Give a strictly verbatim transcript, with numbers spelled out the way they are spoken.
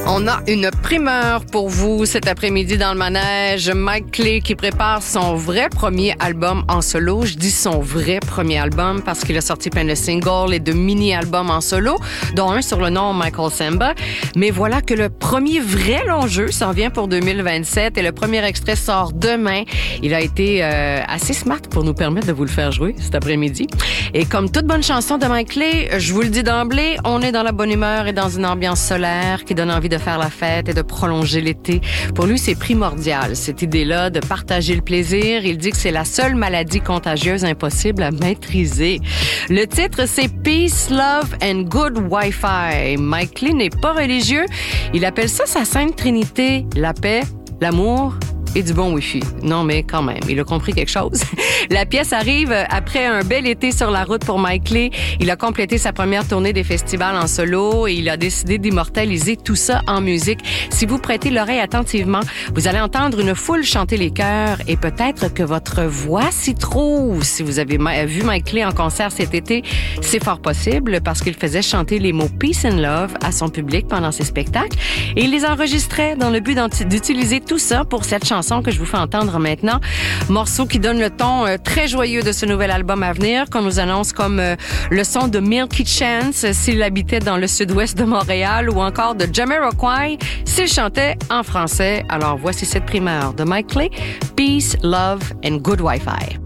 On a une primeur pour vous cet après-midi dans le manège. Mike Clay qui prépare son vrai premier album en solo. Je dis son vrai premier album parce qu'il a sorti plein de singles et de mini-albums en solo, dont un sur le nom Michael Samba. Mais voilà que le premier vrai long jeu s'en vient pour deux mille vingt-sept et le premier extrait sort demain. Il a été euh, assez smart pour nous permettre de vous le faire jouer cet après-midi. Et comme toute bonne chanson de Mike Clay, je vous le dis d'emblée, on est dans la bonne humeur et dans une ambiance solaire qui donne envie de faire la fête et de prolonger l'été. Pour lui, c'est primordial, cette idée-là de partager le plaisir. Il dit que c'est la seule maladie contagieuse impossible à maîtriser. Le titre, c'est Peace, Love and Good Wi-Fi. Mike Clay n'est pas religieux. Il appelle ça sa sainte trinité, la paix, l'amour et du bon Wi-Fi. Non, mais quand même, il a compris quelque chose. La pièce arrive après un bel été sur la route pour Mike Clay. Il a complété sa première tournée des festivals en solo et il a décidé d'immortaliser tout ça en musique. Si vous prêtez l'oreille attentivement, vous allez entendre une foule chanter les chœurs et peut-être que votre voix s'y trouve. Si vous avez vu Mike Clay en concert cet été, c'est fort possible parce qu'il faisait chanter les mots Peace and Love à son public pendant ses spectacles et il les enregistrait dans le but d'utiliser tout ça pour cette chanson que je vous fais entendre maintenant. Morceau qui donne le ton euh, très joyeux de ce nouvel album à venir, qu'on nous annonce comme euh, le son de Milky Chance s'il habitait dans le sud-ouest de Montréal ou encore de Jamiroquai s'il chantait en français. Alors voici cette primeur de Mike Clay, Peace, Love and Good Wi-Fi.